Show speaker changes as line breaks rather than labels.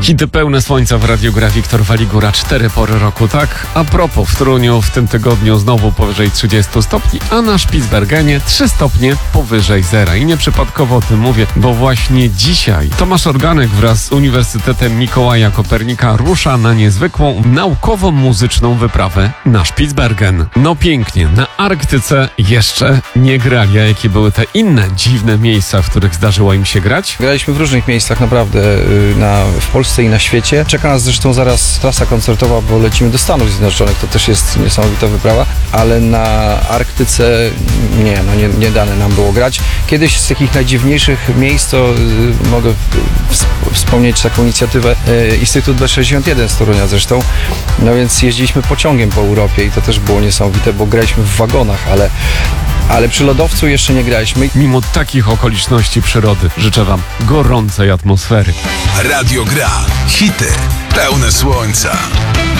Hity pełne słońca w Radiu gra Wiktor Waligura, 4 pory roku, tak? A propos, w Toruniu w tym tygodniu znowu powyżej 30 stopni, a na Spitsbergenie 3 stopnie powyżej zera. I nieprzypadkowo o tym mówię, bo właśnie dzisiaj Tomasz Organek wraz z Uniwersytetem Mikołaja Kopernika rusza na niezwykłą naukowo-muzyczną wyprawę na Spitsbergen. No pięknie, na Arktyce jeszcze nie grali, a jakie były te inne dziwne miejsca, w których zdarzyło im się grać?
Graliśmy w różnych miejscach naprawdę w Polsce i na świecie. Czeka nas zresztą zaraz trasa koncertowa, bo lecimy do Stanów Zjednoczonych. To też jest niesamowita wyprawa, ale na Arktyce nie dane nam było grać. Kiedyś z takich najdziwniejszych miejsc to mogę wspomnieć taką inicjatywę Instytut B61 z Torunia zresztą. No więc jeździliśmy pociągiem po Europie i to też było niesamowite, bo graliśmy w wagonach, ale przy lodowcu jeszcze nie graliśmy.
Mimo takich okoliczności przyrody życzę Wam gorącej atmosfery.
Radio Gra. Hity pełne słońca.